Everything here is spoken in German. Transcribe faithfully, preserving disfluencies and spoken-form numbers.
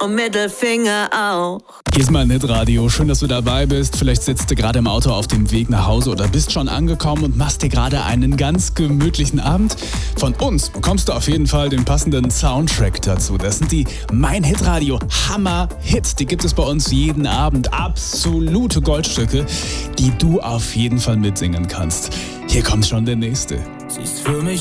und Mittelfinger auch. Hier ist mein Hitradio. Schön, dass du dabei bist. Vielleicht sitzt du gerade im Auto auf dem Weg nach Hause oder bist schon angekommen und machst dir gerade einen ganz gemütlichen Abend. Von uns bekommst du auf jeden Fall den passenden Soundtrack dazu. Das sind die Mein Hitradio Hammer-Hits. Die gibt es bei uns jeden Abend. Absolute Goldstücke, die du auf jeden Fall mitsingen kannst. Hier kommt schon der nächste. Sie ist für mich